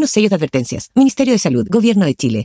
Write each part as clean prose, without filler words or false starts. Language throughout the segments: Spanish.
Menos sellos de advertencias. Ministerio de Salud, Gobierno de Chile.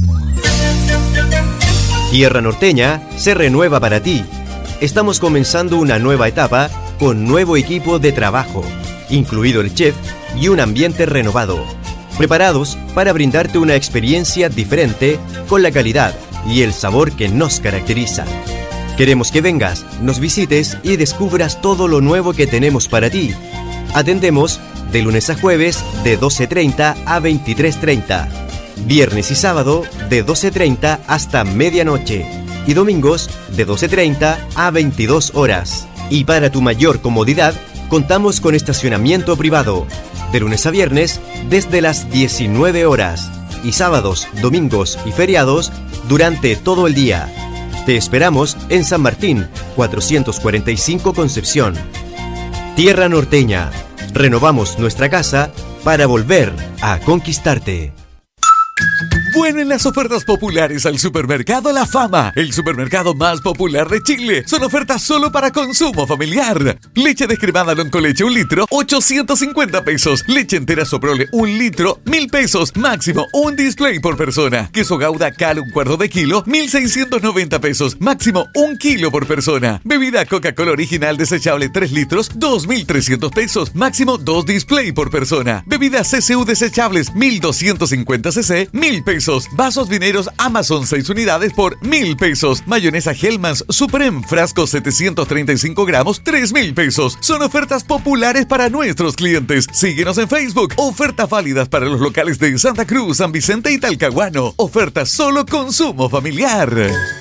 Tierra Norteña se renueva para ti. Estamos comenzando una nueva etapa con nuevo equipo de trabajo, incluido el chef y un ambiente renovado. Preparados para brindarte una experiencia diferente con la calidad y el sabor que nos caracteriza. Queremos que vengas, nos visites y descubras todo lo nuevo que tenemos para ti. Atendemos de lunes a jueves de 12:30 a 23:30. Viernes y sábado de 12:30 hasta medianoche. Y domingos de 12:30 a 22 horas. Y para tu mayor comodidad, contamos con estacionamiento privado. De lunes a viernes desde las 19 horas. Y sábados, domingos y feriados durante todo el día. Te esperamos en San Martín, 445 Concepción. Tierra Norteña. Renovamos nuestra casa para volver a conquistarte. Vuelven las ofertas populares al Supermercado La Fama, el supermercado más popular de Chile. Son ofertas solo para consumo familiar. Leche descremada Loncoleche 1 litro, 850 pesos. Leche entera Soprole 1 litro, 1000 pesos. Máximo un display por persona. Queso Gouda Cal 1/4 de kilo, 1690 pesos. Máximo 1 kilo por persona. Bebida Coca-Cola original desechable 3 litros, 2300 pesos. Máximo 2 display por persona. Bebidas CCU desechables 1250 cc, 1000 pesos. Vasos vineros Amazon 6 unidades por 1000 pesos. Mayonesa Hellmann's Supreme frasco 735 gramos, 3000 pesos. Son ofertas populares para nuestros clientes. Síguenos en Facebook. Ofertas válidas para los locales de Santa Cruz, San Vicente y Talcahuano. Ofertas solo consumo familiar.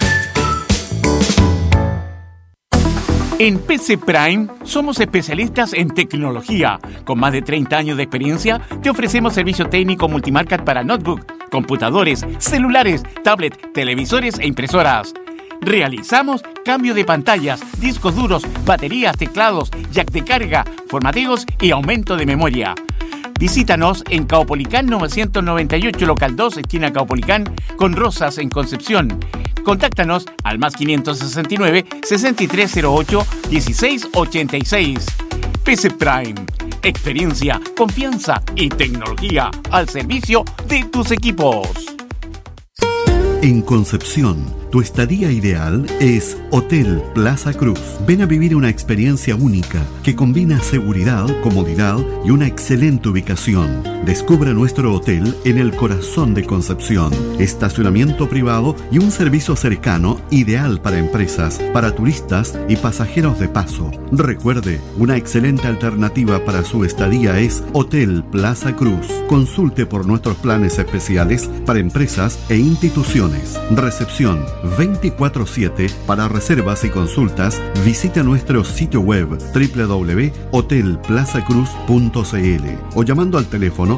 En PC Prime somos especialistas en tecnología. Con más de 30 años de experiencia, te ofrecemos servicio técnico multimarca para notebook, computadores, celulares, tablet, televisores e impresoras. Realizamos cambio de pantallas, discos duros, baterías, teclados, jack de carga, formateos y aumento de memoria. Visítanos en Caupolicán 998, local 2, esquina Caupolicán, con Rosas en Concepción. Contáctanos al más 569 6308 1686. PC Prime. Experiencia, confianza y tecnología al servicio de tus equipos. En Concepción, tu estadía ideal es Hotel Plaza Cruz. Ven a vivir una experiencia única que combina seguridad, comodidad y una excelente ubicación. Descubre nuestro hotel en el corazón de Concepción. Estacionamiento privado y un servicio cercano ideal para empresas, para turistas y pasajeros de paso. Recuerde, una excelente alternativa para su estadía es Hotel Plaza Cruz. Consulte por nuestros planes especiales para empresas e instituciones. Recepción 24/7. Para reservas y consultas, visita nuestro sitio web www.hotelplazacruz.cl o llamando al teléfono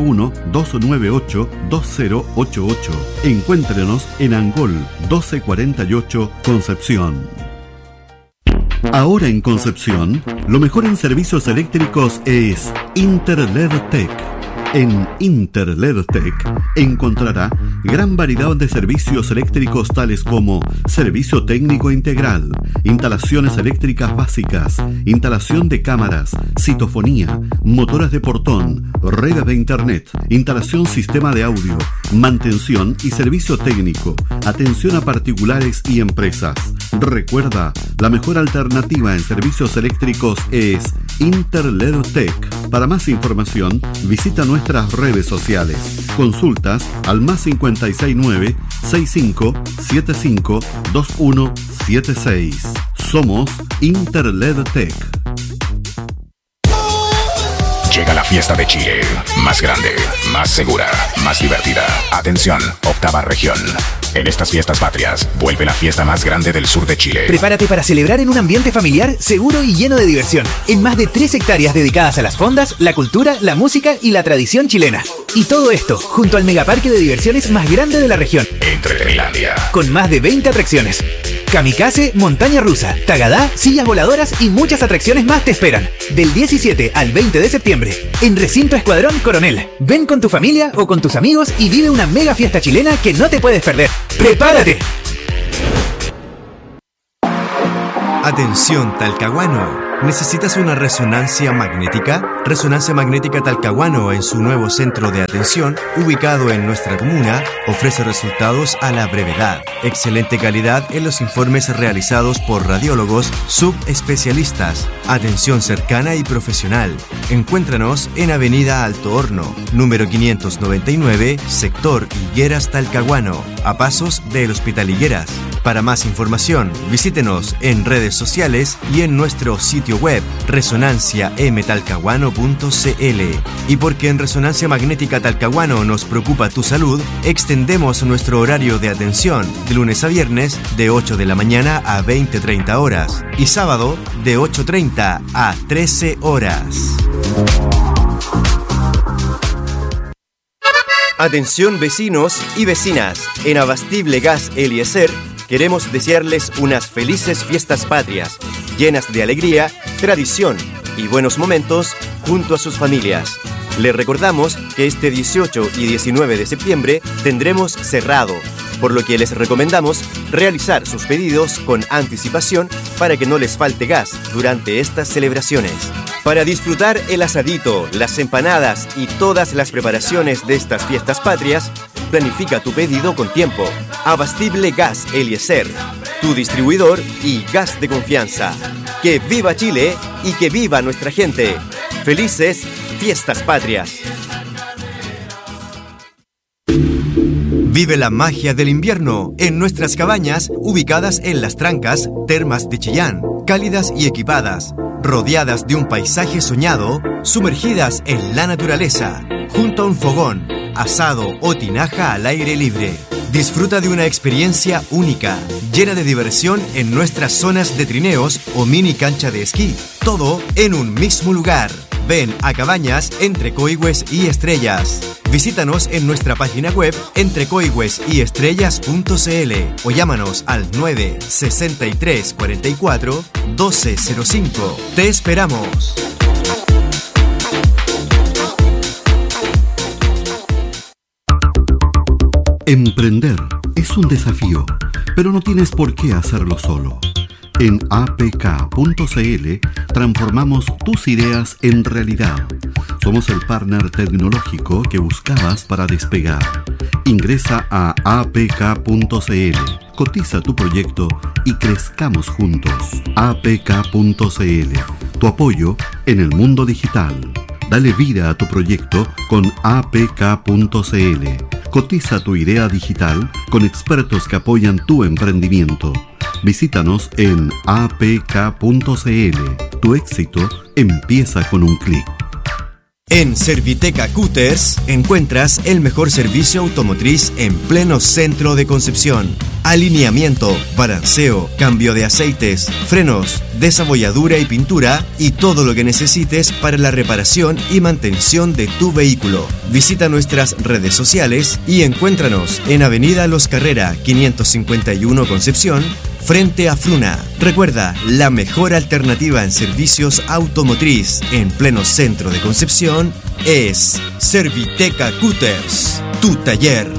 41-298-2088. Encuéntrenos en Angol 1248, Concepción. Ahora en Concepción, lo mejor en servicios eléctricos es Interledtech. En Interledtech encontrará gran variedad de servicios eléctricos tales como servicio técnico integral, instalaciones eléctricas básicas, instalación de cámaras, citofonía, motores de portón, redes de internet, instalación sistema de audio, mantención y servicio técnico, atención a particulares y empresas. Recuerda, la mejor alternativa en servicios eléctricos es Interledtech. Para más información, visita nuestras redes sociales. Consultas al más 569 65 75 2176. Somos Interledtech. Llega la fiesta de Chile, más grande, más segura, más divertida. Atención, octava región. En estas fiestas patrias, vuelve la fiesta más grande del sur de Chile. Prepárate para celebrar en un ambiente familiar, seguro y lleno de diversión. En más de 3 hectáreas dedicadas a las fondas, la cultura, la música y la tradición chilena. Y todo esto, junto al megaparque de diversiones más grande de la región. Entretenilandia. Con más de 20 atracciones. Kamikaze, montaña rusa, tagadá, sillas voladoras y muchas atracciones más te esperan. Del 17 al 20 de septiembre, en Recinto Escuadrón Coronel. Ven con tu familia o con tus amigos y vive una mega fiesta chilena que no te puedes perder. ¡Prepárate! Atención Talcahuano. ¿Necesitas una resonancia magnética? Resonancia Magnética Talcahuano, en su nuevo centro de atención, ubicado en nuestra comuna, ofrece resultados a la brevedad. Excelente calidad en los informes realizados por radiólogos subespecialistas. Atención cercana y profesional. Encuéntranos en Avenida Alto Horno, número 599, sector Higueras Talcahuano, a pasos del Hospital Higueras. Para más información, visítenos en redes sociales y en nuestro sitio web resonanciamtalcahuano.cl. Y porque en Resonancia Magnética Talcahuano nos preocupa tu salud, extendemos nuestro horario de atención de lunes a viernes de 8 de la mañana a 20:30 horas y sábado de 8:30 a 13 horas. Atención vecinos y vecinas, en Abastible Gas Eliezer queremos desearles unas felices fiestas patrias, llenas de alegría, tradición y buenos momentos junto a sus familias. Les recordamos que este 18 y 19 de septiembre tendremos cerrado, por lo que les recomendamos realizar sus pedidos con anticipación para que no les falte gas durante estas celebraciones. Para disfrutar el asadito, las empanadas y todas las preparaciones de estas fiestas patrias, planifica tu pedido con tiempo. Abastible Gas Eliezer, tu distribuidor y gas de confianza. ¡Que viva Chile y que viva nuestra gente! ¡Felices fiestas patrias! Vive la magia del invierno en nuestras cabañas ubicadas en Las Trancas, Termas de Chillán, cálidas y equipadas, rodeadas de un paisaje soñado, sumergidas en la naturaleza, junto a un fogón, asado o tinaja al aire libre. Disfruta de una experiencia única, llena de diversión en nuestras zonas de trineos o mini cancha de esquí. Todo en un mismo lugar. Ven a Cabañas Entre Coigües y Estrellas. Visítanos en nuestra página web entrecoigüesestrellas.cl o llámanos al 963 44 1205. ¡Te esperamos! Emprender es un desafío, pero no tienes por qué hacerlo solo. En apk.cl transformamos tus ideas en realidad. Somos el partner tecnológico que buscabas para despegar. Ingresa a apk.cl, cotiza tu proyecto y crezcamos juntos. apk.cl, tu apoyo en el mundo digital. Dale vida a tu proyecto con apk.cl. Cotiza tu idea digital con expertos que apoyan tu emprendimiento. Visítanos en apk.cl. Tu éxito empieza con un clic. En Serviteca Cutters encuentras el mejor servicio automotriz en pleno centro de Concepción. Alineamiento, balanceo, cambio de aceites, frenos, desabolladura y pintura y todo lo que necesites para la reparación y mantención de tu vehículo. Visita nuestras redes sociales y encuéntranos en Avenida Los Carrera 551 Concepción, frente a Fruna. Recuerda, la mejor alternativa en servicios automotriz en pleno centro de Concepción es Serviteca Cutters, tu taller.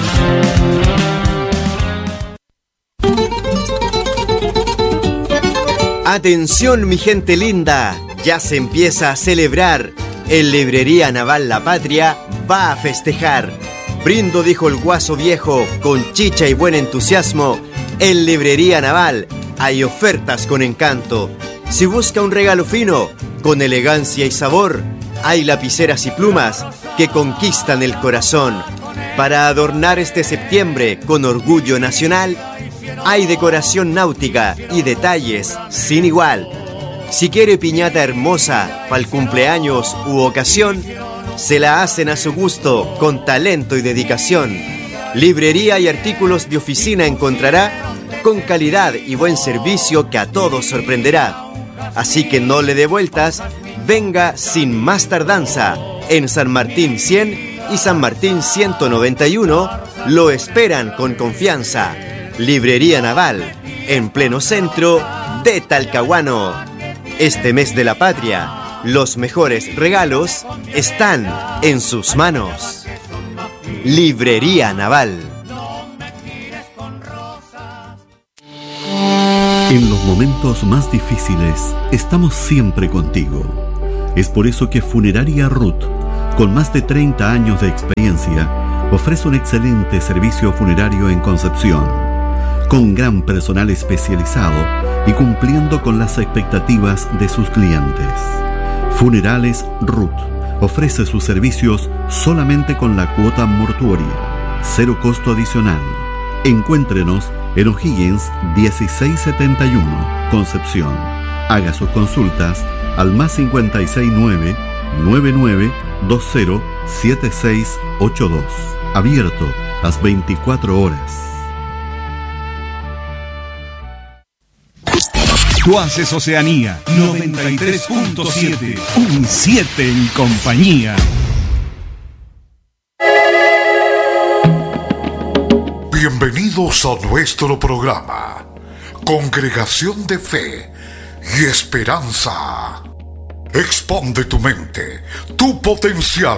Atención mi gente linda, ya se empieza a celebrar. En Librería Naval La Patria va a festejar. Brindo, dijo el guaso viejo, con chicha y buen entusiasmo. En Librería Naval hay ofertas con encanto. Si busca un regalo fino, con elegancia y sabor, hay lapiceras y plumas que conquistan el corazón. Para adornar este septiembre con orgullo nacional, hay decoración náutica y detalles sin igual. Si quiere piñata hermosa para el cumpleaños u ocasión, se la hacen a su gusto con talento y dedicación. Librería y artículos de oficina encontrará con calidad y buen servicio que a todos sorprenderá. Así que no le dé vueltas, venga sin más tardanza. En San Martín 100 y San Martín 191 lo esperan con confianza. Librería Naval, en pleno centro de Talcahuano. Este mes de la patria, los mejores regalos están en sus manos. Librería Naval. En los momentos más difíciles, estamos siempre contigo. Es por eso que Funeraria Ruth, con más de 30 años de experiencia, ofrece un excelente servicio funerario en Concepción, con gran personal especializado y cumpliendo con las expectativas de sus clientes. Funerales Ruth ofrece sus servicios solamente con la cuota mortuoria, cero costo adicional. Encuéntrenos en O'Higgins 1671, Concepción. Haga sus consultas al más 569 9920 7682. Abierto las 24 horas. Tú haces Oceanía 93.7, un 7 en compañía. Bienvenidos a nuestro programa, Congregación de Fe y Esperanza. Expande tu mente, tu potencial.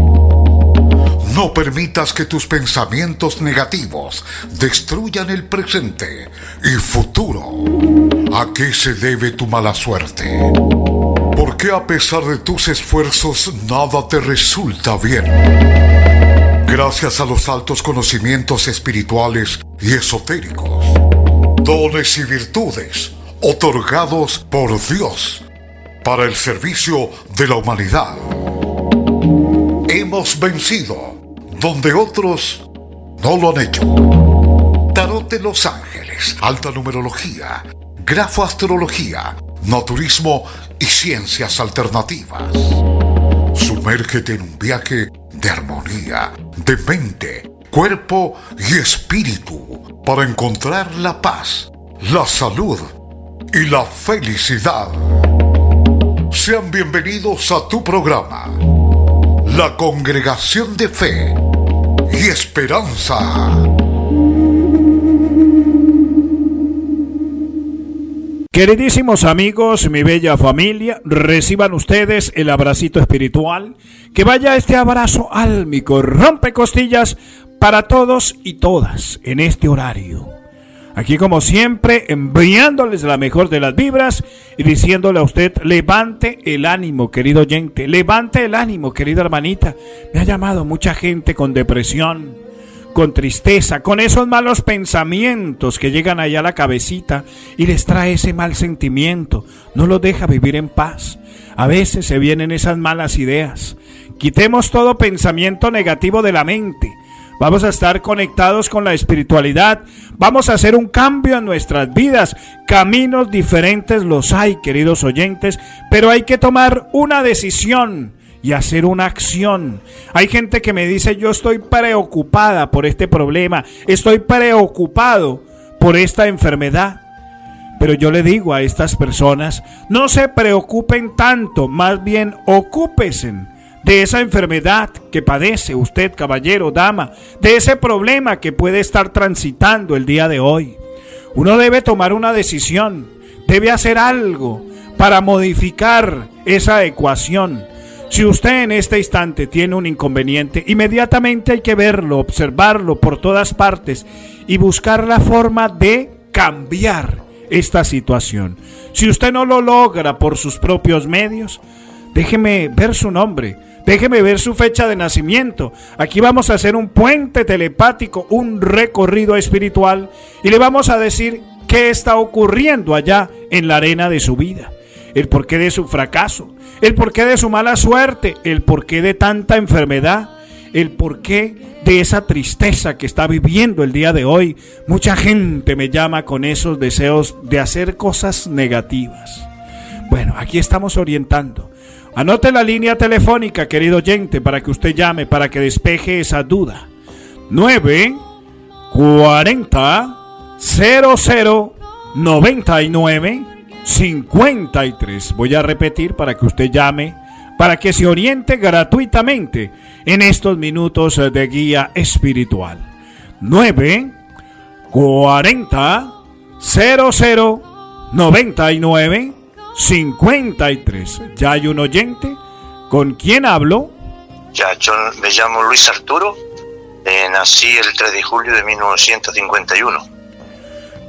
No permitas que tus pensamientos negativos destruyan el presente y futuro. ¿A qué se debe tu mala suerte? ¿Por qué a pesar de tus esfuerzos nada te resulta bien? Gracias a los altos conocimientos espirituales y esotéricos, dones y virtudes otorgados por Dios para el servicio de la humanidad, hemos vencido donde otros no lo han hecho. Tarot de los Ángeles, alta numerología, grafoastrología, naturismo y ciencias alternativas. Sumérgete en un viaje de armonía, de mente, cuerpo y espíritu para encontrar la paz, la salud y la felicidad. Sean bienvenidos a tu programa, La Congregación de Fe y Esperanza. Queridísimos amigos, mi bella familia, reciban ustedes el abracito espiritual. Que vaya este abrazo álmico, rompecostillas para todos y todas en este horario. Aquí como siempre, enviándoles la mejor de las vibras y diciéndole a usted, levante el ánimo, querido oyente, levante el ánimo, querida hermanita. Me ha llamado mucha gente con depresión, con tristeza, con esos malos pensamientos que llegan allá a la cabecita y les trae ese mal sentimiento, no los deja vivir en paz. A veces se vienen esas malas ideas. Quitemos todo pensamiento negativo de la mente. Vamos a estar conectados con la espiritualidad. Vamos a hacer un cambio en nuestras vidas. Caminos diferentes los hay, queridos oyentes, pero hay que tomar una decisión y hacer una acción. Hay gente que me dice, yo estoy preocupada por este problema, estoy preocupado por esta enfermedad. Pero yo le digo a estas personas, no se preocupen tanto, más bien ocúpense de esa enfermedad que padece usted, caballero, dama, de ese problema que puede estar transitando el día de hoy. Uno debe tomar una decisión, debe hacer algo para modificar esa ecuación. Si usted en este instante tiene un inconveniente, inmediatamente hay que verlo, observarlo por todas partes y buscar la forma de cambiar esta situación. Si usted no lo logra por sus propios medios, déjeme ver su nombre, déjeme ver su fecha de nacimiento. Aquí vamos a hacer un puente telepático, un recorrido espiritual y le vamos a decir qué está ocurriendo allá en la arena de su vida. El porqué de su fracaso, el porqué de su mala suerte, el porqué de tanta enfermedad, el porqué de esa tristeza que está viviendo el día de hoy. Mucha gente me llama con esos deseos de hacer cosas negativas. Bueno, aquí estamos orientando. Anote la línea telefónica, querido oyente, para que usted llame, para que despeje esa duda. 940 00 99 53. Voy a repetir para que usted llame, para que se oriente gratuitamente en estos minutos de guía espiritual. 940 00 99 53. ¿Ya hay un oyente? ¿Con quién hablo? Ya, yo me llamo Luis Arturo, nací el 3 de julio de 1951.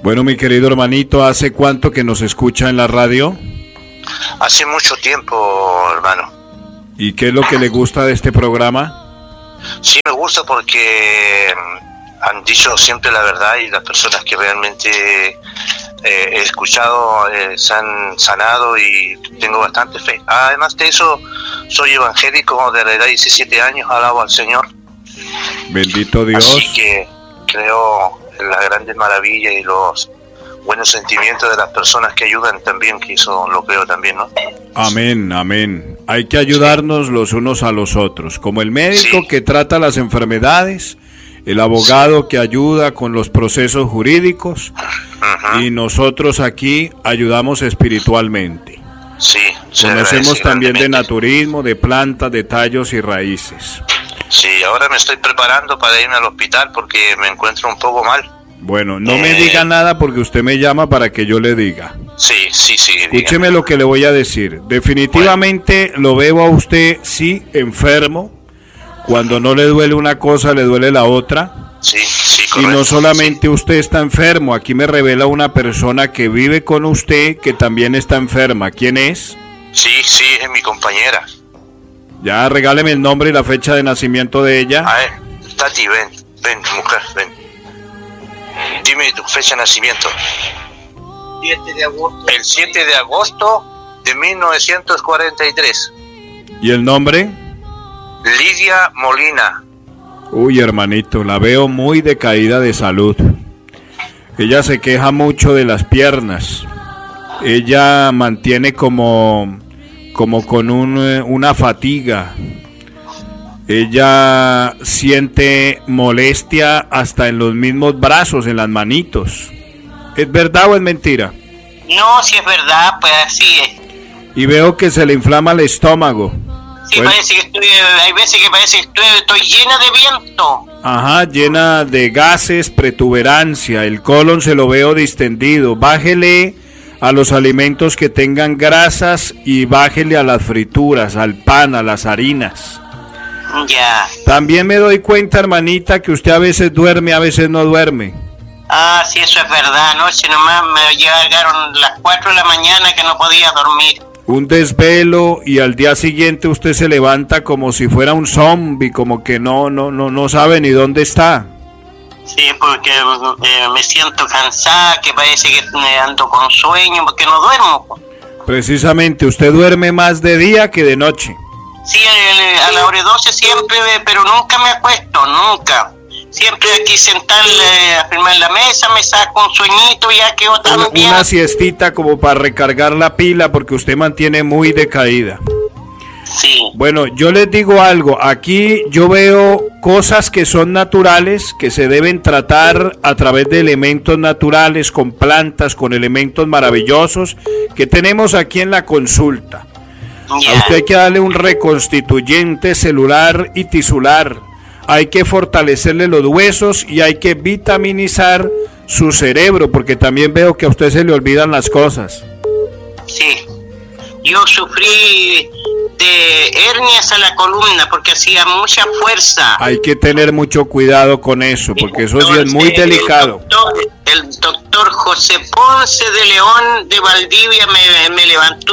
Bueno, mi querido hermanito, ¿hace cuánto que nos escucha en la radio? Hace mucho tiempo, hermano. ¿Y qué es lo que le gusta de este programa? Sí, me gusta porque han dicho siempre la verdad y las personas que realmente he escuchado se han sanado y tengo bastante fe. Además de eso, soy evangélico de la edad de 17 años, alabo al Señor. Bendito Dios. Así que creo en las grandes maravillas y los buenos sentimientos de las personas que ayudan también, que eso lo creo también, ¿no? Amén, amén. Hay que ayudarnos los unos a los otros, como el médico que trata las enfermedades, el abogado que ayuda con los procesos jurídicos, y nosotros aquí ayudamos espiritualmente. Sí, conocemos también de naturismo, de plantas, de tallos y raíces. Sí, ahora me estoy preparando para irme al hospital porque me encuentro un poco mal. Bueno, no me diga nada porque usted me llama para que yo le diga. Sí. Escúcheme lo que le voy a decir. Definitivamente lo veo a usted, sí, enfermo. Cuando no le duele una cosa, le duele la otra. Sí, correcto. Y no solamente usted está enfermo, aquí me revela una persona que vive con usted que también está enferma. ¿Quién es? Sí, es mi compañera. Ya, regáleme el nombre y la fecha de nacimiento de ella. A ver, Tati, ven, mujer, ven. Dime tu fecha de nacimiento. 7 de agosto. El 7 de agosto de 1943. ¿Y el nombre? Lidia Molina. Uy, hermanito, la veo muy decaída de salud. Ella se queja mucho de las piernas. Ella mantiene como con una fatiga. Ella siente molestia hasta en los mismos brazos, en las manitos. ¿Es verdad o es mentira? No, si es verdad, pues así es. Y veo que se le inflama el estómago. Sí, bueno, parece que hay veces que parece que estoy llena de viento. Ajá, llena de gases, protuberancia, el colon se lo veo distendido. Bájele a los alimentos que tengan grasas y bájele a las frituras, al pan, a las harinas. Ya. También me doy cuenta, hermanita, que usted a veces duerme, a veces no duerme. Ah, sí, eso es verdad. Anoche nomás me llegaron las 4 de la mañana que no podía dormir. Un desvelo y al día siguiente usted se levanta como si fuera un zombie, como que no sabe ni dónde está. Sí, porque me siento cansada, que parece que ando con sueño, porque no duermo. Precisamente, usted duerme más de día que de noche. Sí, a la hora 12 siempre, pero nunca me acuesto, nunca. Siempre aquí sentar a firmar la mesa, me saco un sueñito y ya quedo tan bien. Una siestita como para recargar la pila porque usted mantiene muy decaída. Sí. Bueno, yo les digo algo, aquí yo veo cosas que son naturales, que se deben tratar a través de elementos naturales, con plantas, con elementos maravillosos que tenemos aquí en la consulta. A usted hay que darle un reconstituyente celular y tisular. Hay que fortalecerle los huesos y hay que vitaminizar su cerebro, porque también veo que a usted se le olvidan las cosas. Sí, yo sufrí de hernias a la columna porque hacía mucha fuerza. Hay que tener mucho cuidado con eso, porque eso sí es muy delicado. El doctor José Ponce de León de Valdivia me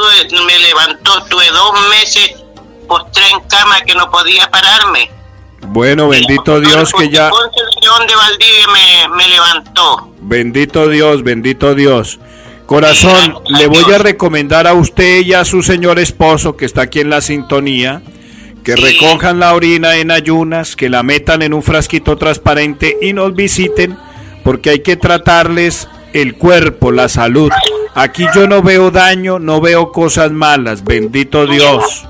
levantó, tuve 2 meses postré en cama que no podía pararme. Bueno, bendito Dios que ya... Ponce de León de Valdivia me levantó. Bendito Dios, bendito Dios. Corazón, le voy a recomendar a usted y a su señor esposo que está aquí en la sintonía, que recojan la orina en ayunas, que la metan en un frasquito transparente y nos visiten, porque hay que tratarles el cuerpo, la salud. Aquí yo no veo daño, no veo cosas malas, bendito Dios.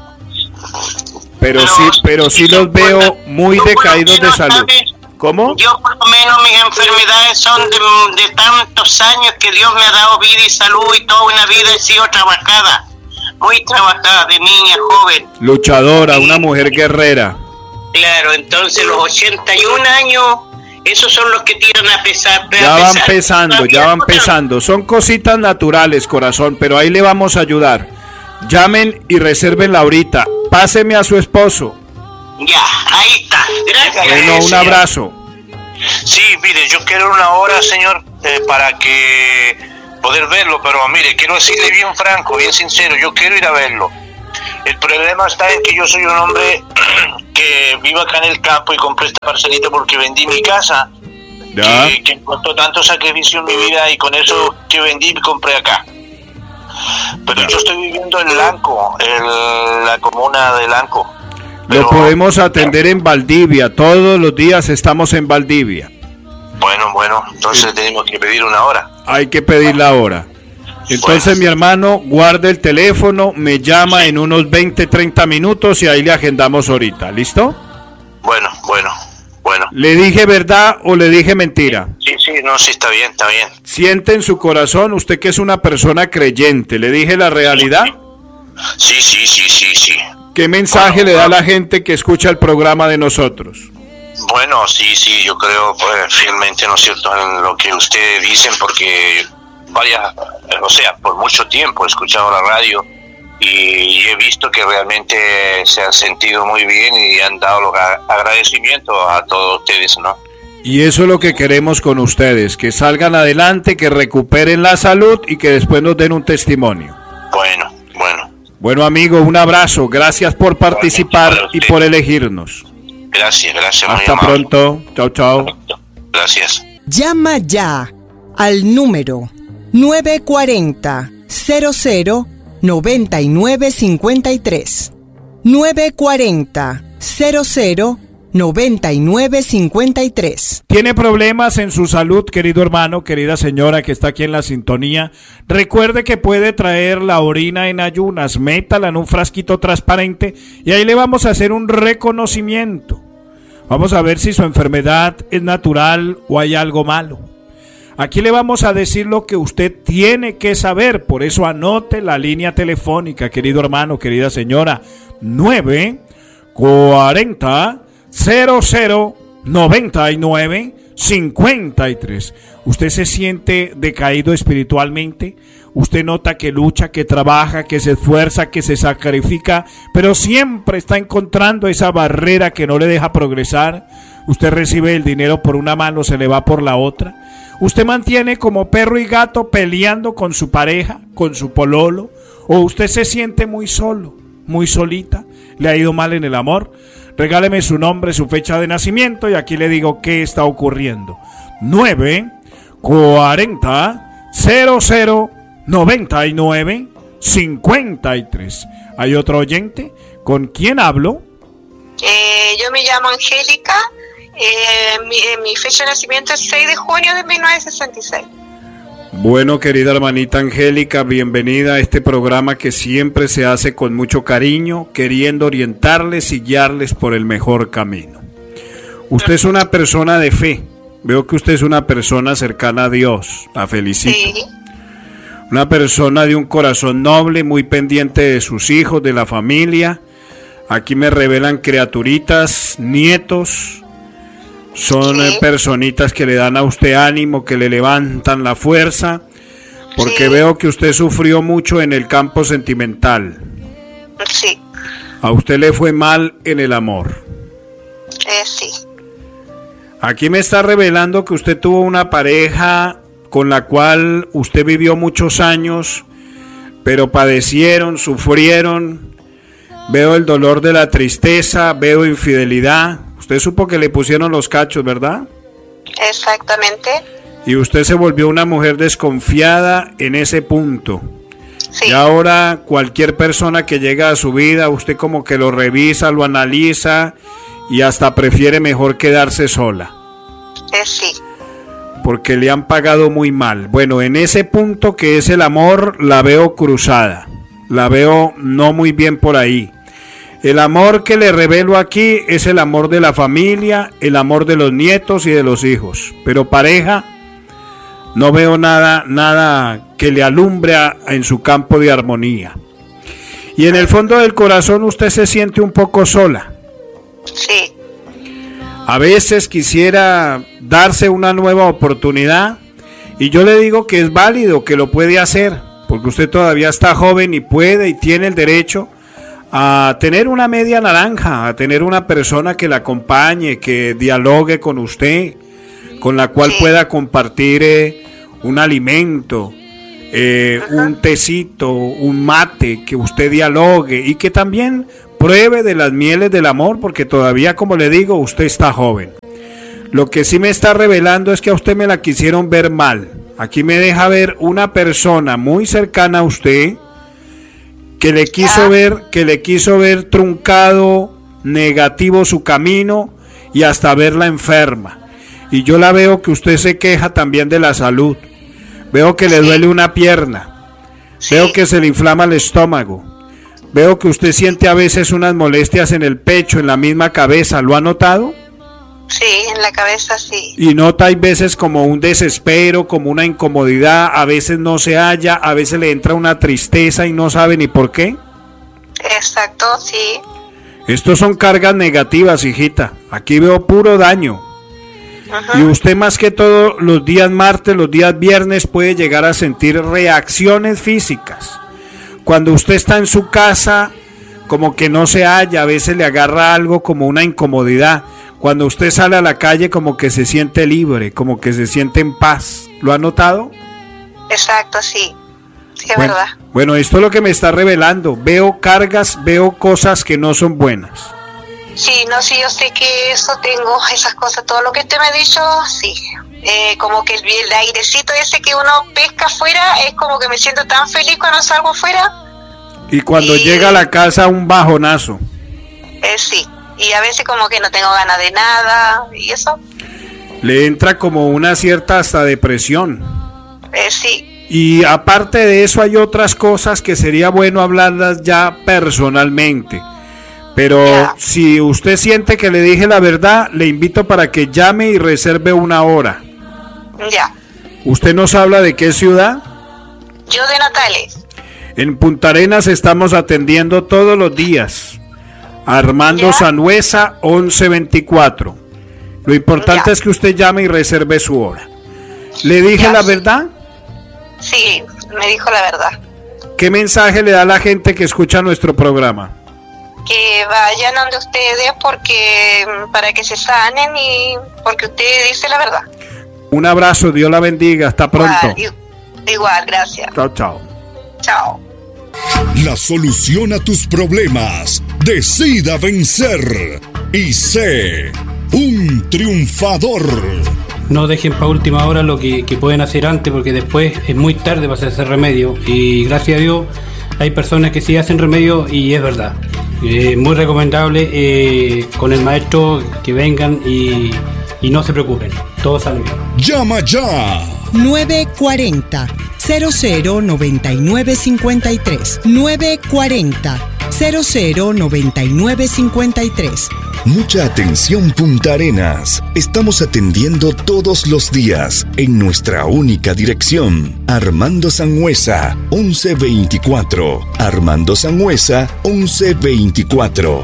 Pero sí los veo muy decaídos de salud. ¿Cómo? Yo por lo menos mis enfermedades son de tantos años que Dios me ha dado vida y salud y toda una vida he sido trabajada, muy trabajada, de niña, joven. Luchadora, una mujer guerrera. Claro, entonces los 81 años, esos son los que tiran a pesar. Ya van pesando. Son cositas naturales, corazón, pero ahí le vamos a ayudar. Llamen y resérvenla ahorita. Páseme a su esposo. Ya, ahí está. Gracias. Bueno, un abrazo. Sí, mire, yo quiero una hora, señor, para que poder verlo, pero mire, quiero decirle bien franco, bien sincero, yo quiero ir a verlo. El problema está en que yo soy un hombre que vivo acá en el campo y compré esta parcelita porque vendí mi casa, que costó tanto sacrificio en mi vida, y con eso que vendí me compré acá. Pero yo estoy viviendo en Lanco, en la comuna de Lanco. Lo podemos atender en Valdivia, todos los días estamos en Valdivia. Bueno, entonces tenemos que pedir una hora. Hay que pedir la hora. Entonces, mi hermano, guarde el teléfono, me llama en unos 20, 30 minutos y ahí le agendamos ahorita, ¿listo? Bueno. ¿Le dije verdad o le dije mentira? Sí, está bien. Siente en su corazón, usted que es una persona creyente, ¿le dije la realidad? Sí. ¿Qué mensaje le da a la gente que escucha el programa de nosotros? Bueno, sí, yo creo fielmente, ¿no es cierto?, en lo que ustedes dicen, porque por mucho tiempo he escuchado la radio y he visto que realmente se han sentido muy bien y han dado los agradecimientos a todos ustedes, ¿no? Y eso es lo que queremos con ustedes, que salgan adelante, que recuperen la salud y que después nos den un testimonio. Bueno, amigo, un abrazo, gracias por participar y por elegirnos. Gracias. Hasta pronto, chao. Gracias. Llama ya al número 940-00-9953. 940-00-9953. ¿Tiene problemas en su salud, querido hermano, querida señora que está aquí en la sintonía? Recuerde que puede traer la orina en ayunas, métala en un frasquito transparente y ahí le vamos a hacer un reconocimiento. Vamos a ver si su enfermedad es natural o hay algo malo. Aquí le vamos a decir lo que usted tiene que saber, por eso anote la línea telefónica, querido hermano, querida señora, 940-00-9953. ¿Usted se siente decaído espiritualmente? ¿Usted nota que lucha, que trabaja, que se esfuerza, que se sacrifica, pero siempre está encontrando esa barrera que no le deja progresar? ¿Usted recibe el dinero por una mano, se le va por la otra? ¿Usted mantiene como perro y gato peleando con su pareja, con su pololo? ¿O usted se siente muy solo, muy solita? ¿Le ha ido mal en el amor? Regáleme su nombre, su fecha de nacimiento y aquí le digo qué está ocurriendo. 940-00-9953. ¿Hay otro oyente? ¿Con quién hablo? Yo me llamo Angélica. Mi fecha de nacimiento es 6 de junio de 1966. Bueno, querida hermanita Angélica, bienvenida a este programa que siempre se hace con mucho cariño, queriendo orientarles y guiarles por el mejor camino. Usted es una persona de fe. Veo que usted es una persona cercana a Dios. La felicito. Sí. Una persona de un corazón noble, muy pendiente de sus hijos, de la familia. Aquí me revelan criaturitas, nietos. Son personitas que le dan a usted ánimo, que le levantan la fuerza, porque veo que usted sufrió mucho en el campo sentimental. Sí. A usted le fue mal en el amor. Sí. Aquí me está revelando que usted tuvo una pareja con la cual usted vivió muchos años, pero padecieron, sufrieron. Veo el dolor de la tristeza, veo infidelidad. Usted supo que le pusieron los cachos, ¿verdad? Exactamente. Y usted se volvió una mujer desconfiada en ese punto. Sí. Y ahora cualquier persona que llega a su vida, usted como que lo revisa, lo analiza y hasta prefiere mejor quedarse sola. Sí. Porque le han pagado muy mal. Bueno, en ese punto que es el amor, la veo cruzada. La veo no muy bien por ahí. El amor que le revelo aquí es el amor de la familia, el amor de los nietos y de los hijos. Pero pareja, no veo nada que le alumbre en su campo de armonía. Y en el fondo del corazón usted se siente un poco sola. Sí. A veces quisiera darse una nueva oportunidad y yo le digo que es válido, que lo puede hacer, porque usted todavía está joven y puede y tiene el derecho a tener una media naranja, a tener una persona que la acompañe, que dialogue con usted, con la cual pueda compartir un alimento, un tecito, un mate, que usted dialogue y que también pruebe de las mieles del amor, porque todavía, como le digo, usted está joven. Lo que sí me está revelando es que a usted me la quisieron ver mal. Aquí me deja ver una persona muy cercana a usted que le quiso ver truncado, negativo su camino y hasta verla enferma. Y yo la veo que usted se queja también de la salud. Veo que le duele una pierna. Veo que se le inflama el estómago. Veo que usted siente a veces unas molestias en el pecho, en la misma cabeza. ¿Lo ha notado? Sí, en la cabeza sí. Y nota hay veces como un desespero, como una incomodidad, a veces no se halla, a veces le entra una tristeza y no sabe ni por qué. Exacto, sí. Estos son cargas negativas, hijita. Aquí veo puro daño. Y usted más que todo los días martes, los días viernes puede llegar a sentir reacciones físicas. Cuando usted está en su casa, como que no se halla, a veces le agarra algo como una incomodidad. Cuando usted sale a la calle, como que se siente libre, como que se siente en paz. ¿Lo ha notado? Exacto, sí. Sí, es verdad. Bueno, esto es lo que me está revelando. Veo cargas, veo cosas que no son buenas. Sí, no, sí, yo sé que eso tengo, esas cosas, todo lo que usted me ha dicho, sí. Como que el airecito ese que uno pesca afuera, es como que me siento tan feliz cuando salgo afuera. Y cuando llega a la casa, un bajonazo. Sí, y a veces como que no tengo ganas de nada, y eso. Le entra como una cierta hasta depresión. Sí. Y aparte de eso hay otras cosas que sería bueno hablarlas ya personalmente. Pero si usted siente que le dije la verdad, le invito para que llame y reserve una hora. Ya. ¿Usted nos habla de qué ciudad? Yo de Natales. En Punta Arenas estamos atendiendo todos los días. Armando Sangüesa, 1124. Lo importante es que usted llame y reserve su hora. ¿Le dije la verdad? Sí, me dijo la verdad. ¿Qué mensaje le da a la gente que escucha nuestro programa? Que vayan donde ustedes porque para que se sanen y porque usted dice la verdad. Un abrazo, Dios la bendiga, hasta pronto. Igual, gracias. Chao, chao. Chao. La solución a tus problemas. Decida vencer y sé un triunfador. No dejen para última hora lo que pueden hacer antes, porque después es muy tarde para hacerse remedio. Y gracias a Dios hay personas que sí hacen remedio y es verdad. Muy recomendable con el maestro que vengan y no se preocupen, todo sale bien. Llama ya. 940 009953 940 009953. Mucha atención, Punta Arenas. Estamos atendiendo todos los días en nuestra única dirección. Armando Sangüesa, 1124. Armando Sangüesa, 1124.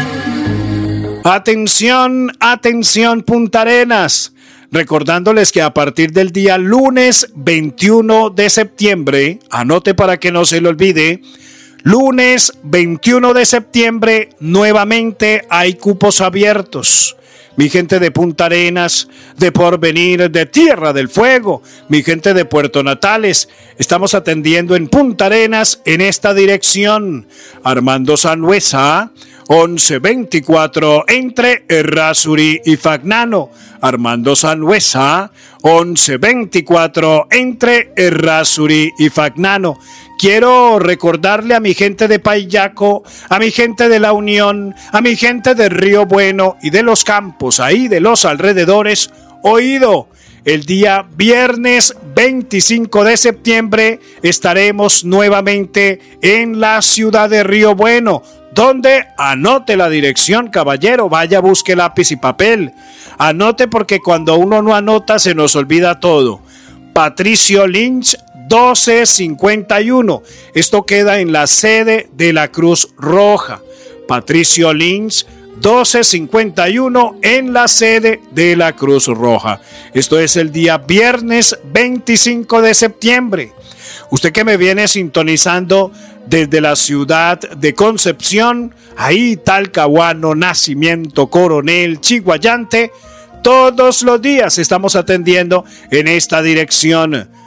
Atención, atención, Punta Arenas. Recordándoles que a partir del día lunes 21 de septiembre, anote para que no se le olvide, lunes 21 de septiembre nuevamente hay cupos abiertos. Mi gente de Punta Arenas, de Porvenir, de Tierra del Fuego, mi gente de Puerto Natales, estamos atendiendo en Punta Arenas en esta dirección. Armando Sangüesa, 1124 entre Errázuri y Fagnano. Armando Sangüesa, 1124 entre Errázuri y Fagnano. Quiero recordarle a mi gente de Paillaco, a mi gente de La Unión, a mi gente de Río Bueno y de los campos ahí de los alrededores, oído. El día viernes 25 de septiembre estaremos nuevamente en la ciudad de Río Bueno, donde anote la dirección, caballero, vaya, busque lápiz y papel. Anote porque cuando uno no anota se nos olvida todo. Patricio Lynch 1251. Esto queda en la sede de la Cruz Roja. Patricio Lynch 1251 en la sede de la Cruz Roja. Esto es el día viernes 25 de septiembre. Usted que me viene sintonizando desde la ciudad de Concepción, ahí Talcahuano, Nacimiento, Coronel, Chiguayante, todos los días estamos atendiendo en esta dirección.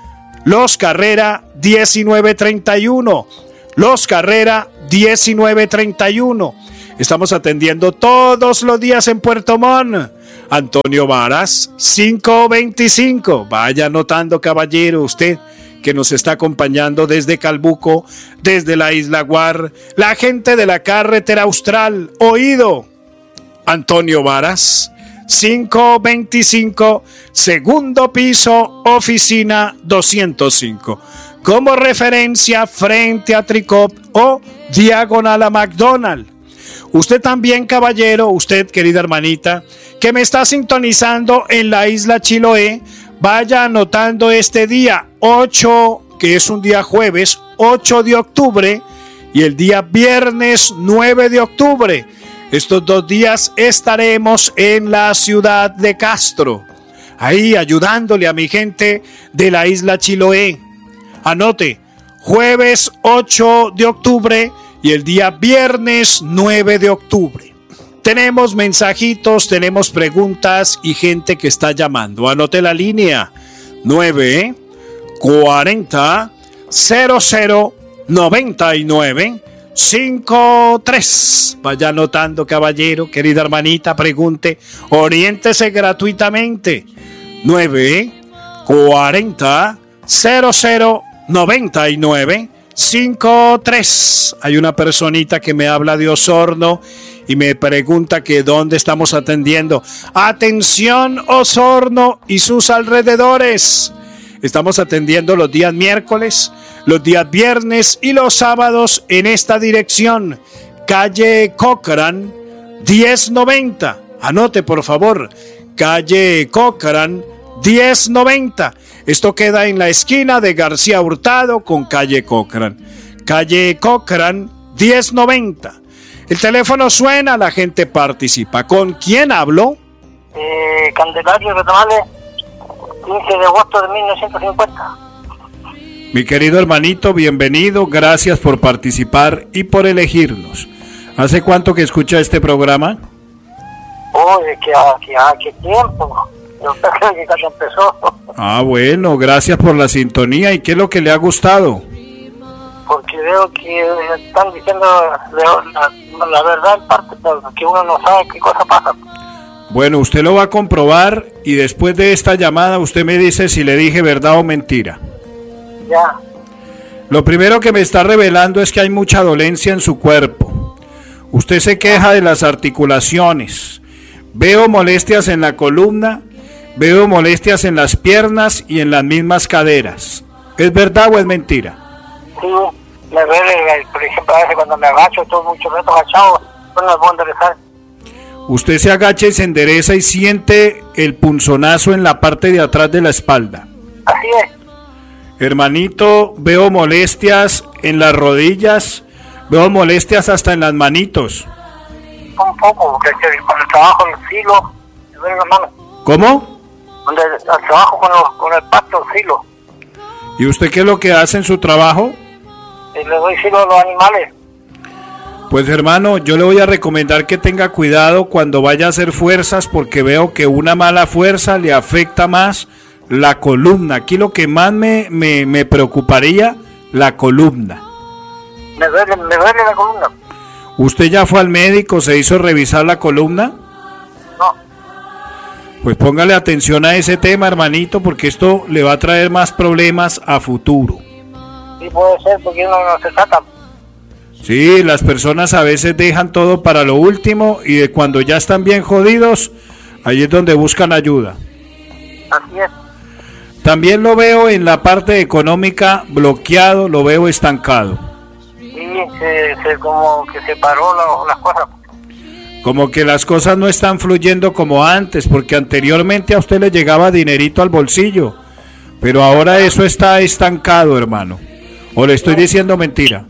Los Carrera 1931. Los Carrera 1931. Estamos atendiendo todos los días en Puerto Montt. Antonio Varas 525. Vaya anotando, caballero, usted que nos está acompañando desde Calbuco, desde la Isla Guar, la gente de la carretera austral. Oído, Antonio Varas 525, segundo piso, oficina 205. Como referencia frente a Tricop o diagonal a McDonald's. Usted también, caballero, usted, querida hermanita, que me está sintonizando en la isla Chiloé, vaya anotando este día 8, que es un día jueves, 8 de octubre, y el día viernes 9 de octubre. Estos 2 días estaremos en la ciudad de Castro, ahí ayudándole a mi gente de la isla Chiloé. Anote, jueves 8 de octubre y el día viernes 9 de octubre. Tenemos mensajitos, tenemos preguntas y gente que está llamando. Anote la línea 940 00 99 53. Vaya anotando, caballero, querida hermanita, pregunte, oriéntese gratuitamente. 940 00 99 53. Hay una personita que me habla de Osorno y me pregunta que dónde estamos atendiendo. Atención, Osorno y sus alrededores. Estamos atendiendo los días miércoles, los días viernes y los sábados en esta dirección. Calle Cochrane 1090. Anote, por favor. Calle Cochrane 1090. Esto queda en la esquina de García Hurtado con calle Cochrane. Calle Cochrane 1090. El teléfono suena, la gente participa. ¿Con quién hablo? Candelario Retamales, 15 de agosto de 1950. Mi querido hermanito, bienvenido. Gracias por participar y por elegirnos. ¿Hace cuánto que escucha este programa? ¿Qué tiempo? Yo creo que casi empezó. Ah, bueno, gracias por la sintonía. ¿Y qué es lo que le ha gustado? Porque veo que están diciendo la verdad en parte, pero que uno no sabe qué cosa pasa. Bueno, usted lo va a comprobar y después de esta llamada usted me dice si le dije verdad o mentira. Ya. Lo primero que me está revelando es que hay mucha dolencia en su cuerpo. Usted se queja de las articulaciones. Veo molestias en la columna, veo molestias en las piernas y en las mismas caderas. ¿Es verdad o es mentira? Sí, me duele, por ejemplo, a veces cuando me agacho, estoy mucho rato agachado, no me puedo enderezar. Usted se agacha y se endereza y siente el punzonazo en la parte de atrás de la espalda. Así es. Hermanito, veo molestias en las rodillas, veo molestias hasta en las manitos. Un poco, porque cuando trabajo en el filo, me duele la mano. ¿Cómo? Cuando trabajo con el pasto, el filo. ¿Y usted qué es lo que hace en su trabajo? Le doy filo a los animales. Pues hermano, yo le voy a recomendar que tenga cuidado cuando vaya a hacer fuerzas, porque veo que una mala fuerza le afecta más la columna. Aquí lo que más me preocuparía, la columna. Me duele la columna. ¿Usted ya fue al médico, se hizo revisar la columna? No. Pues póngale atención a ese tema, hermanito, porque esto le va a traer más problemas a futuro. Sí, puede ser, porque uno no se trata. Sí, las personas a veces dejan todo para lo último y de cuando ya están bien jodidos, ahí es donde buscan ayuda. Así es. También lo veo en la parte económica bloqueado, lo veo estancado. Sí, como que se paró las cosas. Como que las cosas no están fluyendo como antes, porque anteriormente a usted le llegaba dinerito al bolsillo, pero ahora eso está estancado, hermano. ¿O le estoy diciendo mentira?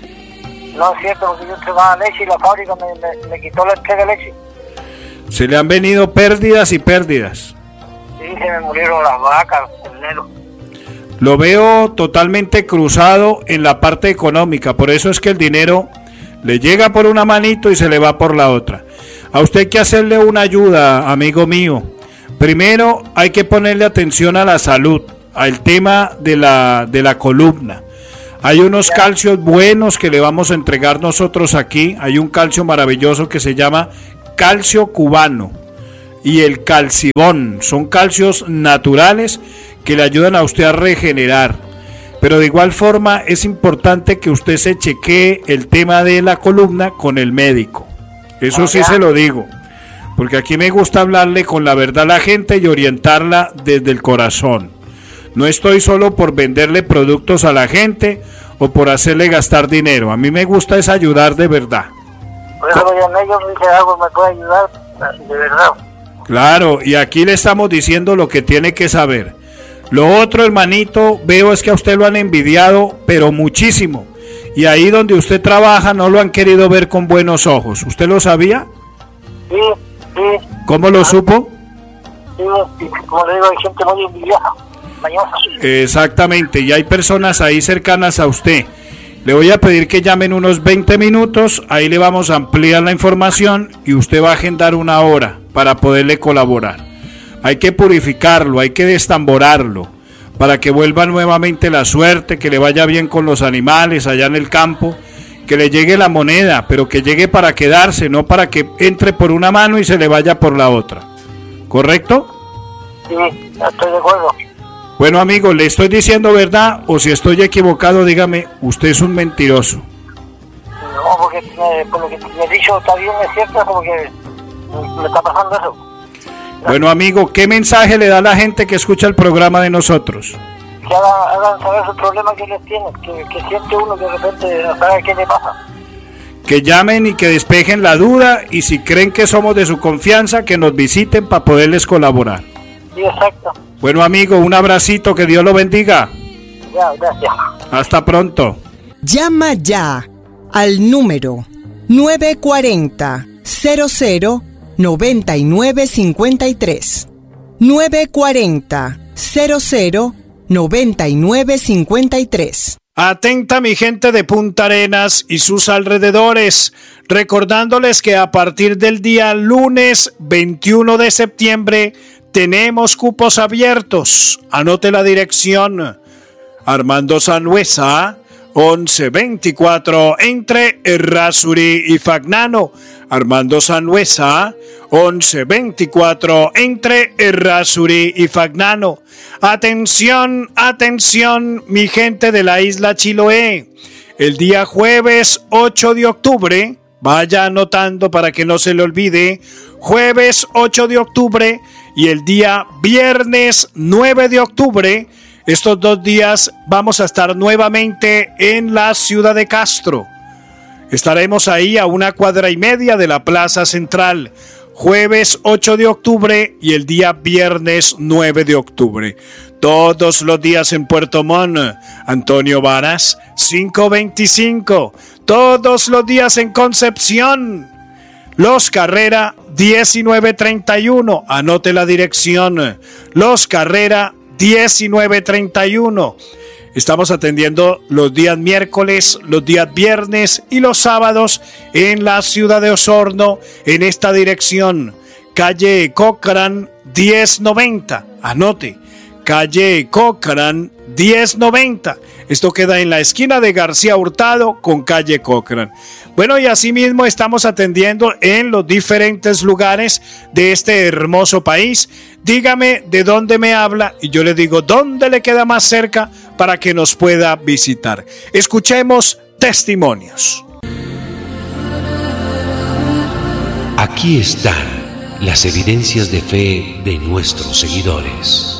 No es cierto, porque yo entregaba leche y la fábrica me quitó la entrega de leche. Se le han venido pérdidas y pérdidas. Sí, se me murieron las vacas, el enero. Lo veo totalmente cruzado en la parte económica, por eso es que el dinero le llega por una manito y se le va por la otra. A usted hay que hacerle una ayuda, amigo mío. Primero hay que ponerle atención a la salud. al tema de la columna. Hay unos calcios buenos que le vamos a entregar nosotros aquí. Hay un calcio maravilloso que se llama calcio cubano y el calcibón. Son calcios naturales que le ayudan a usted a regenerar. Pero de igual forma es importante que usted se chequee el tema de la columna con el médico. Eso sí se lo digo, porque aquí me gusta hablarle con la verdad a la gente y orientarla desde el corazón. No estoy solo por venderle productos a la gente o por hacerle gastar dinero. A mí me gusta es ayudar de verdad. Por eso yo dije algo me puede ayudar de verdad. Claro, y aquí le estamos diciendo lo que tiene que saber. Lo otro, hermanito, veo es que a usted lo han envidiado, pero muchísimo. Y ahí donde usted trabaja no lo han querido ver con buenos ojos. ¿Usted lo sabía? Sí, sí. ¿Cómo lo supo? Sí, como le digo, hay gente muy envidiosa, mañosa. Exactamente, y hay personas ahí cercanas a usted. Le voy a pedir que llamen unos 20 minutos, ahí le vamos a ampliar la información y usted va a agendar una hora para poderle colaborar. Hay que purificarlo, hay que destamborarlo, para que vuelva nuevamente la suerte, que le vaya bien con los animales allá en el campo, que le llegue la moneda, pero que llegue para quedarse, no para que entre por una mano y se le vaya por la otra. ¿Correcto? Sí, estoy de acuerdo. Bueno, amigo, ¿le estoy diciendo verdad o si estoy equivocado, dígame, usted es un mentiroso? No, porque por lo que me he dicho está bien, es cierto, porque me está pasando eso. Bueno, amigo, ¿qué mensaje le da a la gente que escucha el programa de nosotros? Que hagan saber su problema que les tienen, que siente uno que de repente no sabe qué le pasa. Que llamen y que despejen la duda, y si creen que somos de su confianza, que nos visiten para poderles colaborar. Sí, exacto. Bueno, amigo, un abracito, que Dios lo bendiga. Ya, gracias. Hasta pronto. Llama ya al número 940 00 9953. 940 00 9953. Atenta mi gente de Punta Arenas y sus alrededores, recordándoles que a partir del día lunes 21 de septiembre tenemos cupos abiertos. Anote la dirección: Armando Sanhueza, 1124 entre Errázuri y Fagnano. Armando Sanhueza, 1124 entre Errázuri y Fagnano. Atención, atención, mi gente de la isla Chiloé. El día jueves 8 de octubre, vaya anotando para que no se le olvide, jueves 8 de octubre y el día viernes 9 de octubre, estos 2 días vamos a estar nuevamente en la ciudad de Castro. Estaremos ahí a 1,5 cuadras de la Plaza Central, jueves 8 de octubre y el día viernes 9 de octubre. Todos los días en Puerto Montt, Antonio Varas, 525. Todos los días en Concepción, Los Carrera, 1931. Anote la dirección, Los Carrera, 1931. Estamos atendiendo los días miércoles, los días viernes y los sábados en la ciudad de Osorno, en esta dirección, calle Cochrane 1090. Anote, calle Cochrane 1090. Esto queda en la esquina de García Hurtado con calle Cochrane. Bueno, y asimismo estamos atendiendo en los diferentes lugares de este hermoso país. Dígame de dónde me habla y yo le digo dónde le queda más cerca para que nos pueda visitar. Escuchemos testimonios. Aquí están las evidencias de fe de nuestros seguidores.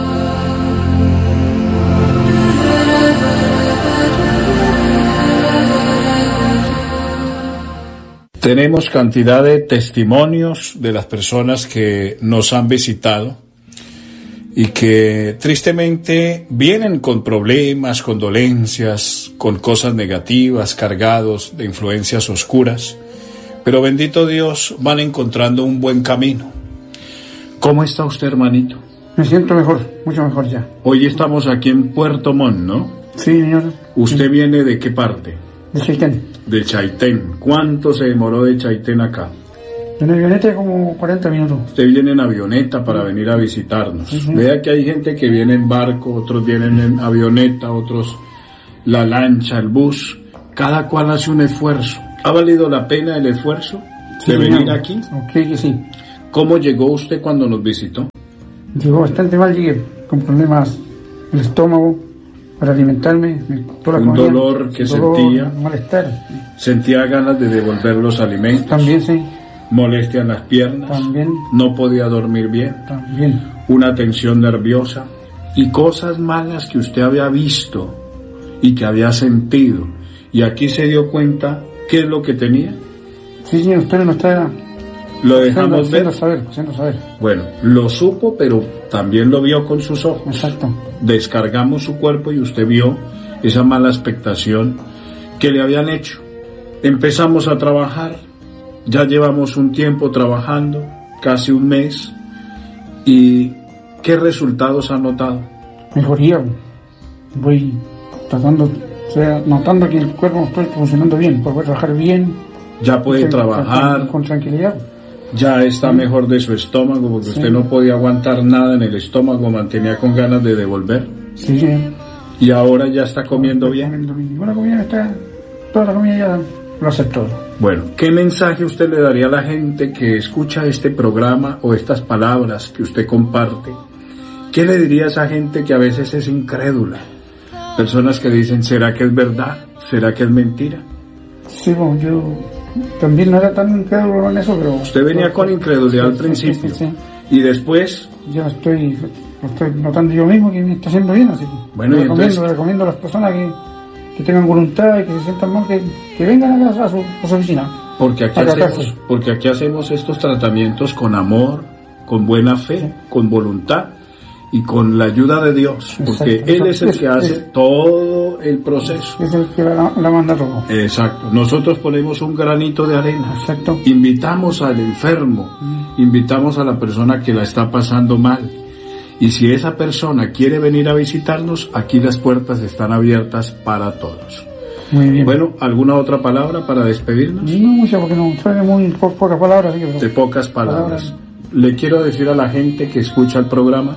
Tenemos cantidad de testimonios de las personas que nos han visitado y que tristemente vienen con problemas, con dolencias, con cosas negativas, cargados de influencias oscuras, pero bendito Dios, van encontrando un buen camino. ¿Cómo está usted, hermanito? Me siento mejor, mucho mejor ya. Hoy estamos aquí en Puerto Montt, ¿no? Sí, señor. ¿Usted viene de qué parte? De Chaitén. De Chaitén. ¿Cuánto se demoró de Chaitén acá? En avioneta como 40 minutos. Usted viene en avioneta para venir a visitarnos. Sí. Vea que hay gente que viene en barco, otros vienen en avioneta, otros la lancha, el bus. Cada cual hace un esfuerzo. ¿Ha valido la pena el esfuerzo de venir aquí? Ok, que sí. ¿Cómo llegó usted cuando nos visitó? Llegó bastante mal, llegué con problemas en el estómago para alimentarme. Toda la Un comida, dolor que dolor, sentía. Malestar. Sentía ganas de devolver los alimentos. También sí. Molestia en las piernas. También. No podía dormir bien. También. Una tensión nerviosa. Y cosas malas que usted había visto y que había sentido. Y aquí se dio cuenta qué es lo que tenía. Sí, señor, usted no está... Lo dejamos ver. Haciendo saber. Bueno, lo supo, pero también lo vio con sus ojos. Exacto. Descargamos su cuerpo y usted vio esa mala expectación que le habían hecho. Empezamos a trabajar. Ya llevamos un tiempo trabajando, casi un mes. ¿Y qué resultados ha notado? Mejoría. Voy tratando, notando que el cuerpo está funcionando bien, poder trabajar bien. Ya puede trabajar. Con tranquilidad. Ya está mejor de su estómago, porque usted no podía aguantar nada en el estómago, mantenía con ganas de devolver. Sí. Y ahora ya está comiendo bien. Toda la comida ya lo aceptó. Bueno, ¿qué mensaje usted le daría a la gente que escucha este programa o estas palabras que usted comparte? ¿Qué le diría a esa gente que a veces es incrédula? Personas que dicen, ¿será que es verdad? ¿Será que es mentira? Sí, bueno, yo también no era tan incrédulo en eso, pero... Usted venía con incredulidad al principio. Sí. Y después... Yo lo estoy notando yo mismo que me está haciendo bien, así que... Bueno, recomiendo a las personas que tengan voluntad y que se sientan mal, que vengan a su oficina. Porque aquí hacemos estos tratamientos con amor, con buena fe, con voluntad y con la ayuda de Dios, porque Él es el que hace todo el proceso. Es el que la manda todo. Exacto. Nosotros ponemos un granito de arena. Exacto. Invitamos al enfermo, invitamos a la persona que la está pasando mal. Y si esa persona quiere venir a visitarnos, aquí las puertas están abiertas para todos. Muy bien. Bueno, ¿alguna otra palabra para despedirnos? No mucha, porque no trae muy pocas palabras. De pocas palabras. Le quiero decir a la gente que escucha el programa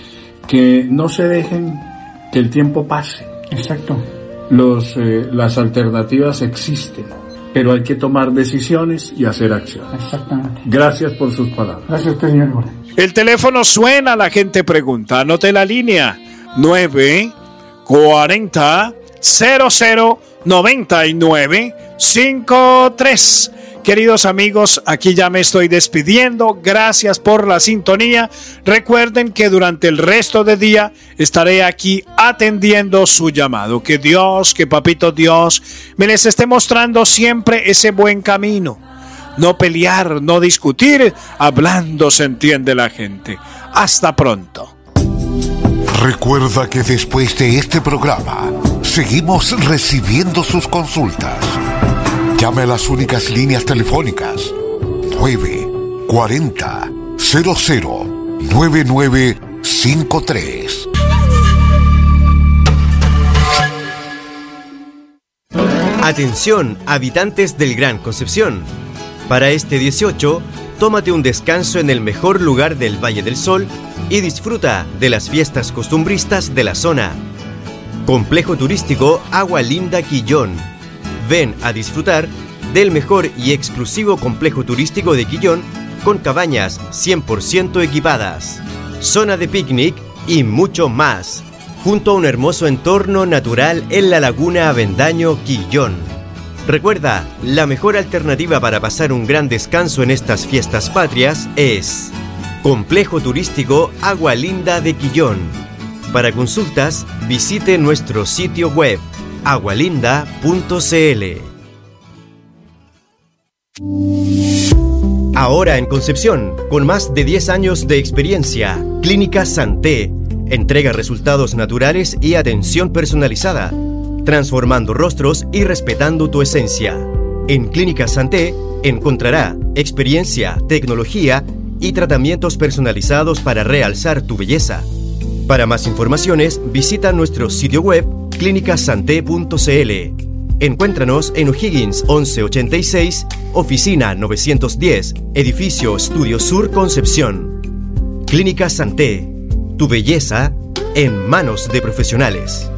que no se dejen que el tiempo pase. Exacto. Las alternativas existen, pero hay que tomar decisiones y hacer acciones. Exactamente. Gracias por sus palabras. Gracias a usted, señor. El teléfono suena, la gente pregunta. Anote la línea 940 0099 53. Queridos amigos, aquí ya me estoy despidiendo. Gracias por la sintonía. Recuerden que durante el resto del día estaré aquí atendiendo su llamado. Que Dios, que Papito Dios, me les esté mostrando siempre ese buen camino. No pelear, no discutir, hablando se entiende la gente. Hasta pronto. Recuerda que después de este programa, seguimos recibiendo sus consultas. Llame a las únicas líneas telefónicas 940 009953. Atención, habitantes del Gran Concepción. Para este 18, tómate un descanso en el mejor lugar del Valle del Sol y disfruta de las fiestas costumbristas de la zona. Complejo Turístico Agua Linda Quillón. Ven a disfrutar del mejor y exclusivo complejo turístico de Quillón con cabañas 100% equipadas, zona de picnic y mucho más, junto a un hermoso entorno natural en la laguna Avendaño Quillón. Recuerda, la mejor alternativa para pasar un gran descanso en estas fiestas patrias es Complejo Turístico Agua Linda de Quillón. Para consultas, visite nuestro sitio web agualinda.cl. Ahora en Concepción, con más de 10 años de experiencia, Clínica Santé entrega resultados naturales y atención personalizada, transformando rostros y respetando tu esencia. En Clínica Santé encontrará experiencia, tecnología y tratamientos personalizados para realzar tu belleza. Para más informaciones, visita nuestro sitio web clinicasanté.cl. Encuéntranos en O'Higgins 1186, oficina 910, edificio Estudio Sur Concepción. Clínica Santé, tu belleza en manos de profesionales.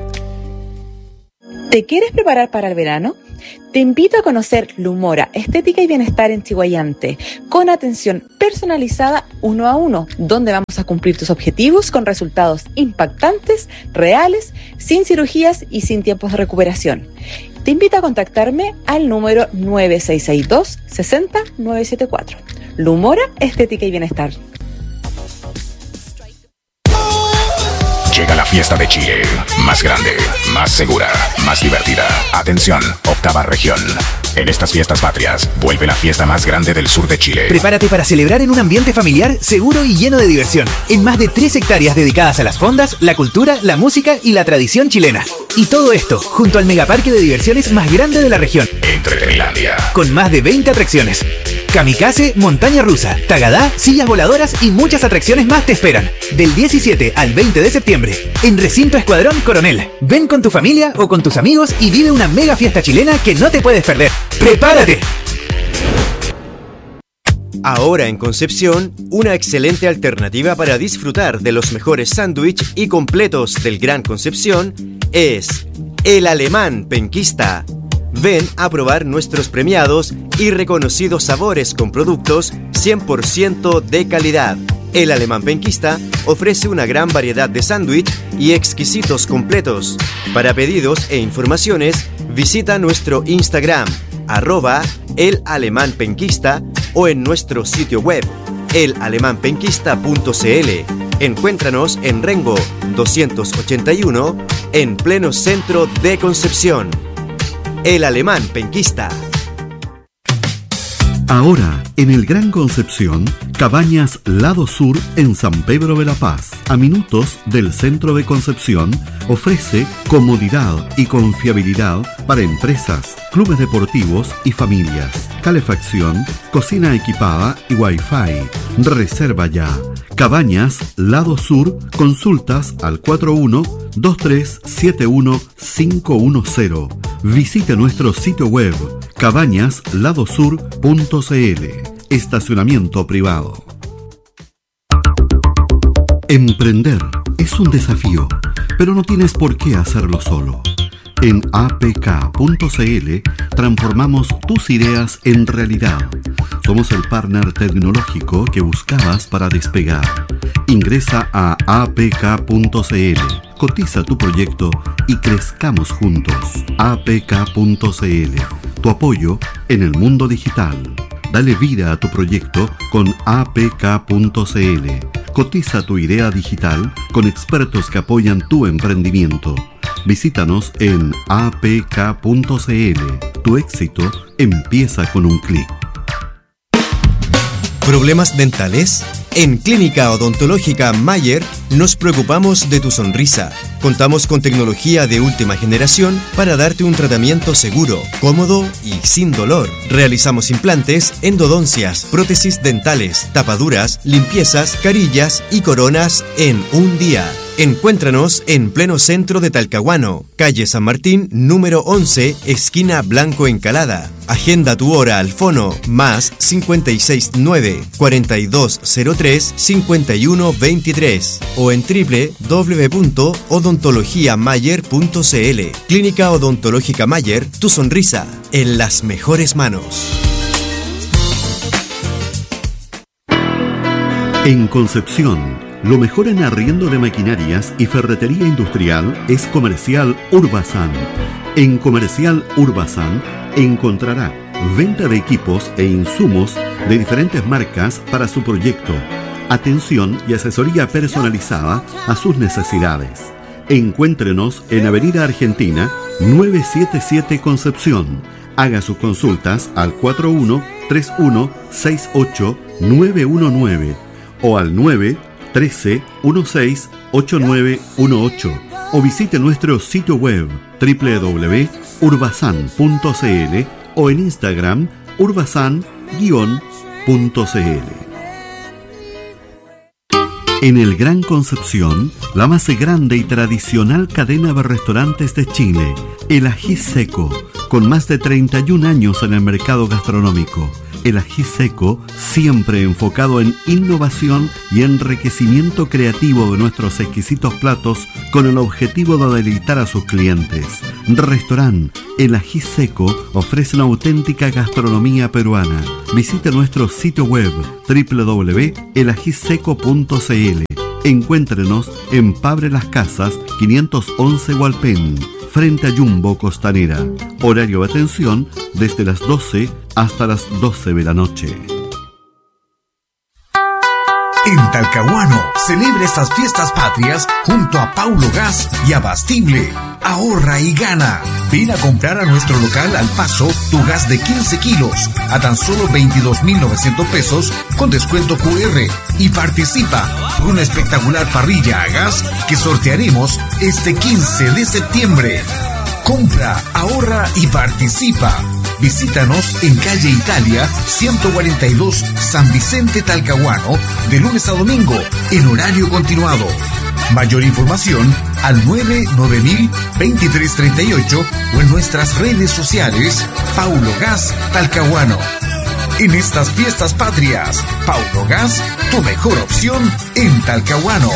¿Te quieres preparar para el verano? Te invito a conocer Lumora, Estética y Bienestar en Chiguayante, con atención personalizada 1 a 1, donde vamos a cumplir tus objetivos con resultados impactantes, reales, sin cirugías y sin tiempos de recuperación. Te invito a contactarme al número 9662 60 974. Lumora, Estética y Bienestar. Llega la fiesta de Chile, más grande, más segura, más divertida. Atención, octava región. En estas fiestas patrias, vuelve la fiesta más grande del sur de Chile. Prepárate para celebrar en un ambiente familiar, seguro y lleno de diversión. En más de 3 hectáreas dedicadas a las fondas, la cultura, la música y la tradición chilena. Y todo esto, junto al megaparque de diversiones más grande de la región. Entretenilandia. Con más de 20 atracciones. Kamikaze, montaña rusa, tagadá, sillas voladoras y muchas atracciones más te esperan. Del 17 al 20 de septiembre, en Recinto Escuadrón Coronel. Ven con tu familia o con tus amigos y vive una mega fiesta chilena que no te puedes perder. ¡Prepárate! Ahora en Concepción, una excelente alternativa para disfrutar de los mejores sándwiches y completos del Gran Concepción es El Alemán Penquista. Ven a probar nuestros premiados y reconocidos sabores con productos 100% de calidad. El Alemán Penquista ofrece una gran variedad de sándwich y exquisitos completos. Para pedidos e informaciones, visita nuestro Instagram, @elalemánpenquista, o en nuestro sitio web, elalemanpenquista.cl. Encuéntranos en Rengo 281, en pleno centro de Concepción. El Alemán Penquista. Ahora, en el Gran Concepción, Cabañas Lado Sur en San Pedro de la Paz, a minutos del centro de Concepción, ofrece comodidad y confiabilidad para empresas, clubes deportivos y familias. Calefacción, cocina equipada y Wi-Fi. Reserva ya. Cabañas Lado Sur, consultas al 41-2371-510. Visite nuestro sitio web cabañasladosur.cl. Estacionamiento privado. Emprender es un desafío, pero no tienes por qué hacerlo solo. En apk.cl transformamos tus ideas en realidad. Somos el partner tecnológico que buscabas para despegar. Ingresa a apk.cl, cotiza tu proyecto y crezcamos juntos. apk.cl, tu apoyo en el mundo digital. Dale vida a tu proyecto con apk.cl. Cotiza tu idea digital con expertos que apoyan tu emprendimiento. Visítanos en apk.cl. Tu éxito empieza con un clic. ¿Problemas dentales? En Clínica Odontológica Mayer nos preocupamos de tu sonrisa. Contamos con tecnología de última generación para darte un tratamiento seguro, cómodo y sin dolor. Realizamos implantes, endodoncias, prótesis dentales, tapaduras, limpiezas, carillas y coronas en un día. Encuéntranos en pleno centro de Talcahuano, calle San Martín, número 11, esquina Blanco Encalada. Agenda tu hora al fono más 569-4203-5123 o en www.odontologiamayer.cl. Clínica Odontológica Mayer, tu sonrisa en las mejores manos. En Concepción, lo mejor en arriendo de maquinarias y ferretería industrial es Comercial Urbasan. En Comercial Urbasan encontrará venta de equipos e insumos de diferentes marcas para su proyecto, atención y asesoría personalizada a sus necesidades. Encuéntrenos en Avenida Argentina 977 Concepción. Haga sus consultas al 41-3168-919 o al 913-168918 o visite nuestro sitio web www.urbasan.cl o en Instagram urbasan_.cl. En el Gran Concepción, la más grande y tradicional cadena de restaurantes de Chile, El Ají Seco, con más de 31 años en el mercado gastronómico. El Ají Seco, siempre enfocado en innovación y enriquecimiento creativo de nuestros exquisitos platos con el objetivo de deleitar a sus clientes. Restaurante El Ají Seco ofrece una auténtica gastronomía peruana. Visite nuestro sitio web www.elajiseco.cl. Encuéntrenos en Pabre Las Casas, 511 Hualpén, frente a Jumbo Costanera. Horario de atención desde las 12 hasta las 12 de la noche. En Talcahuano, celebra estas fiestas patrias junto a Paulo Gas y Abastible. Ahorra y gana. Ven a comprar a nuestro local Al Paso tu gas de 15 kilos a tan solo 22.900 pesos con descuento QR y participa por una espectacular parrilla a gas que sortearemos este 15 de septiembre. Compra, ahorra y participa. Visítanos en calle Italia 142 San Vicente Talcahuano de lunes a domingo en horario continuado. Mayor información al 99000-2338 o en nuestras redes sociales Paulo Gas Talcahuano. En estas fiestas patrias, Paulo Gas, tu mejor opción en Talcahuano.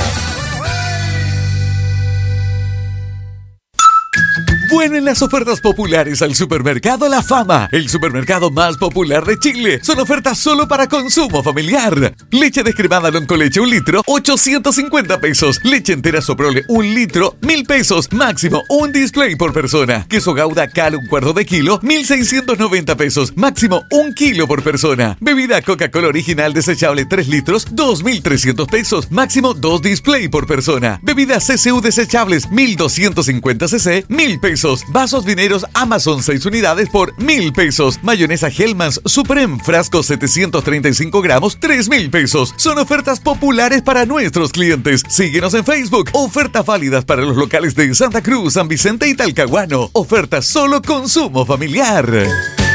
Vuelven las ofertas populares al Supermercado La Fama, el supermercado más popular de Chile. Son ofertas solo para consumo familiar. Leche descremada Loncoleche 1 litro, 850 pesos. Leche entera Soprole 1 litro, 1.000 pesos. Máximo un display por persona. Queso Gouda Cal 1/4 de kilo, 1.690 pesos. Máximo 1 kilo por persona. Bebida Coca-Cola original desechable 3 litros, 2.300 pesos. Máximo 2 display por persona. Bebidas CCU desechables 1.250 cc, 1.000 pesos. Vasos vineros Amazon 6 unidades por 1.000 pesos. Mayonesa Hellmann's Supreme frasco 735 gramos, 3.000 pesos. Son ofertas populares para nuestros clientes. Síguenos en Facebook. Ofertas válidas para los locales de Santa Cruz, San Vicente y Talcahuano. Ofertas solo consumo familiar.